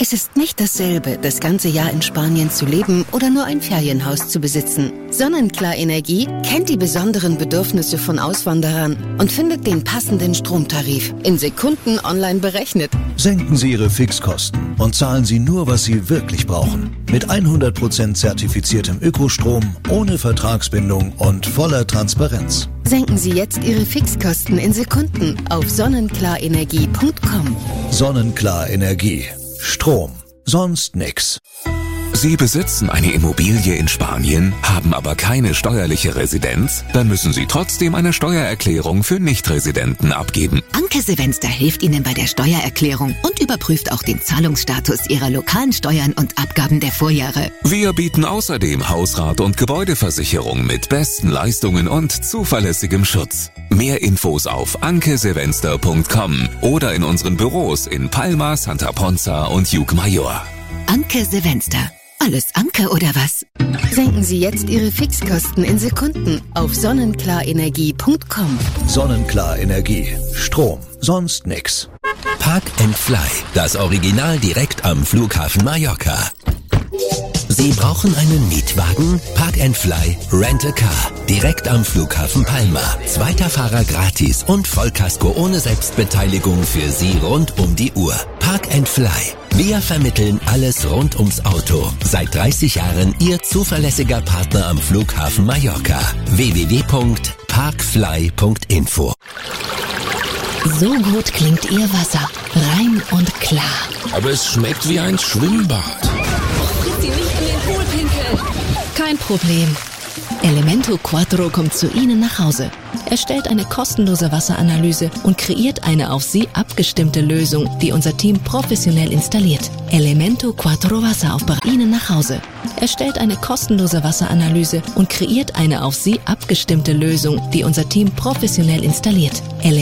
Es ist nicht dasselbe, das ganze Jahr in Spanien zu leben oder nur ein Ferienhaus zu besitzen. Sonnenklar Energie kennt die besonderen Bedürfnisse von Auswanderern und findet den passenden Stromtarif in Sekunden online berechnet. Senken Sie Ihre Fixkosten und zahlen Sie nur, was Sie wirklich brauchen. Mit 100% zertifiziertem Ökostrom, ohne Vertragsbindung und voller Transparenz. Senken Sie jetzt Ihre Fixkosten in Sekunden auf sonnenklarenergie.com. Sonnenklar Energie. Strom. Sonst nix. Sie besitzen eine Immobilie in Spanien, haben aber keine steuerliche Residenz? Dann müssen Sie trotzdem eine Steuererklärung für Nichtresidenten abgeben. Anke Silvester hilft Ihnen bei der Steuererklärung und überprüft auch den Zahlungsstatus Ihrer lokalen Steuern und Abgaben der Vorjahre. Wir bieten außerdem Hausrat- und Gebäudeversicherung mit besten Leistungen und zuverlässigem Schutz. Mehr Infos auf ankesilvester.com oder in unseren Büros in Palma, Santa Ponza und Llucmajor. Anke Silvester. Alles Anke oder was? Senken Sie jetzt Ihre Fixkosten in Sekunden auf sonnenklarenergie.com. Sonnenklar Energie. Strom. Sonst nix. Park and Fly. Das Original direkt am Flughafen Mallorca. Sie brauchen einen Mietwagen? Park and Fly Rent a Car. Direkt am Flughafen Palma. Zweiter Fahrer gratis und Vollkasko ohne Selbstbeteiligung für Sie rund um die Uhr. Park and Fly. Wir vermitteln alles rund ums Auto. Seit 30 Jahren Ihr zuverlässiger Partner am Flughafen Mallorca. www.parkfly.info. So gut klingt Ihr Wasser. Rein und klar. Aber es schmeckt wie ein Schwimmbad. Sie nicht in den Pool pinkeln. Kein Problem. Elemento Quattro kommt zu Ihnen nach Hause. Er stellt eine kostenlose Wasseranalyse und kreiert eine auf Sie abgestimmte Lösung, die unser Team professionell installiert. Elemento Quattro Wasseraufbereitung Ihnen nach Hause. Er stellt eine kostenlose Wasseranalyse und kreiert eine auf Sie abgestimmte Lösung, die unser Team professionell installiert.